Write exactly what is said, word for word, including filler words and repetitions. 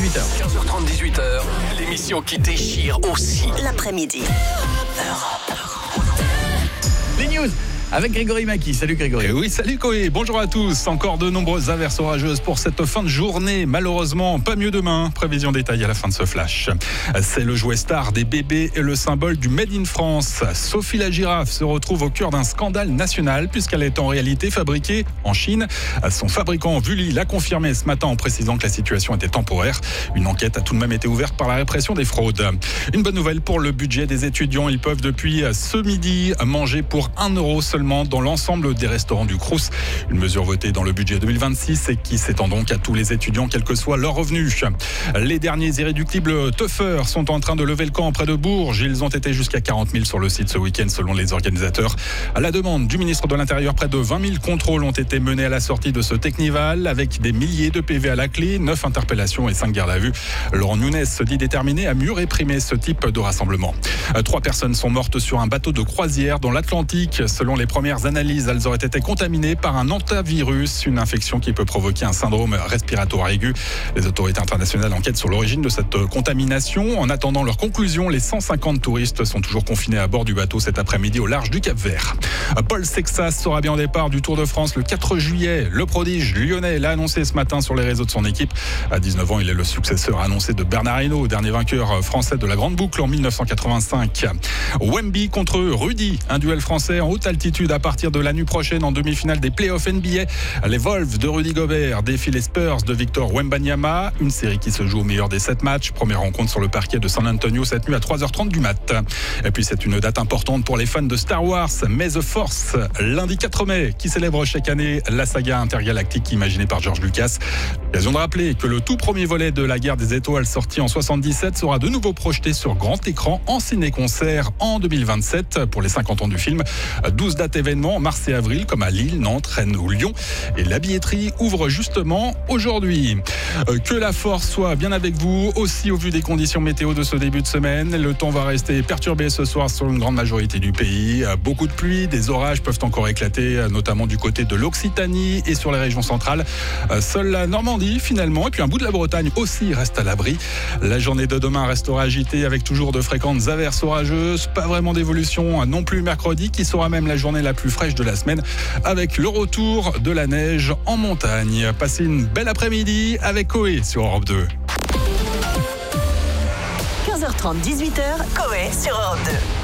dix-huit heures. quinze heures trente, dix-huit heures, l'émission qui déchire aussi l'après-midi. Les news avec Grégory Maki. Salut Grégory. Et oui, salut Koé. Bonjour à tous. Encore de nombreuses averses orageuses pour cette fin de journée. Malheureusement, pas mieux demain. Prévision détaillée à la fin de ce flash. C'est le jouet star des bébés et le symbole du Made in France. Sophie la girafe se retrouve au cœur d'un scandale national puisqu'elle est en réalité fabriquée en Chine. Son fabricant Vully l'a confirmé ce matin en précisant que la situation était temporaire. Une enquête a tout de même été ouverte par la répression des fraudes. Une bonne nouvelle pour le budget des étudiants. Ils peuvent depuis ce midi manger pour un euro seulement dans l'ensemble des restaurants du Crous. Une mesure votée dans le budget deux mille vingt-six et qui s'étend donc à tous les étudiants, quels que soient leurs revenus. Les derniers irréductibles teufeurs sont en train de lever le camp près de Bourges. Ils ont été jusqu'à quarante mille sur le site ce week-end selon les organisateurs. À la demande du ministre de l'Intérieur, près de vingt mille contrôles ont été menés à la sortie de ce Technival avec des milliers de P V à la clé, neuf interpellations et cinq gardes à vue. Laurent Nunez se dit déterminé à mieux réprimer ce type de rassemblement. Trois personnes sont mortes sur un bateau de croisière dans l'Atlantique. Selon les premières analyses, elles auraient été contaminées par un hantavirus, une infection qui peut provoquer un syndrome respiratoire aigu. Les autorités internationales enquêtent sur l'origine de cette contamination. En attendant leur conclusion, les cent cinquante touristes sont toujours confinés à bord du bateau cet après-midi au large du Cap-Vert. Paul Sexas sera bien au départ du Tour de France le quatre juillet. Le prodige lyonnais l'a annoncé ce matin sur les réseaux de son équipe. À dix-neuf ans, il est le successeur annoncé de Bernard Hinault, dernier vainqueur français de la Grande Boucle en mille neuf cent quatre-vingt-cinq. Wemby contre Rudy, un duel français en haute altitude à partir de la nuit prochaine en demi-finale des playoffs N B A. Les Wolves de Rudy Gobert défient les Spurs de Victor Wembanyama. Une série qui se joue au meilleur des sept matchs. Première rencontre sur le parquet de San Antonio cette nuit à trois heures trente du mat. Et puis c'est une date importante pour les fans de Star Wars. May the Force, lundi quatre mai, qui célèbre chaque année la saga intergalactique imaginée par George Lucas. L'occasion de rappeler que le tout premier volet de la guerre des étoiles sorti en soixante-dix-sept sera de nouveau projeté sur grand écran en ciné-concert en deux mille vingt-sept pour les cinquante ans du film. douze dates événements, mars et avril, comme à Lille, Nantes, Rennes ou Lyon. Et la billetterie ouvre justement aujourd'hui. Que la force soit bien avec vous, aussi au vu des conditions météo de ce début de semaine. Le temps va rester perturbé ce soir sur une grande majorité du pays. Beaucoup de pluie, des orages peuvent encore éclater, notamment du côté de l'Occitanie et sur les régions centrales. Seule la Normandie finalement, et puis un bout de la Bretagne aussi reste à l'abri. La journée de demain restera agitée avec toujours de fréquentes averses orageuses. Pas vraiment d'évolution non plus mercredi, qui sera même la journée la plus fraîche de la semaine, avec le retour de la neige en montagne. Passez une belle après-midi avec Koé sur Europe deux. quinze heures trente, dix-huit heures, Koé sur Europe deux.